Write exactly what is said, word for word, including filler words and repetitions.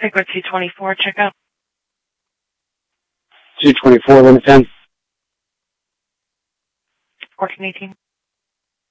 Pickwood two twenty-four, check out. two twenty-four, limit ten. fourteen eighteen.